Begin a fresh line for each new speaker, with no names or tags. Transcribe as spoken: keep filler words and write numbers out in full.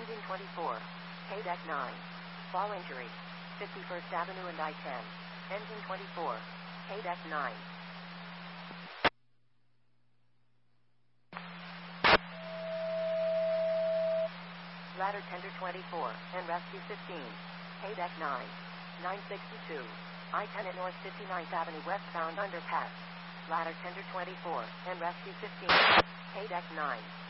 Ending twenty-four. K-Deck nine. Fall injury. fifty-first Avenue and I ten. Engine twenty-four. K-Deck nine. Ladder Tender twenty-four and Rescue fifteen. K-Deck nine. nine sixty-two. I ten at North fifty-ninth Avenue westbound underpass. Ladder Tender twenty-four and Rescue fifteen. K-Deck nine.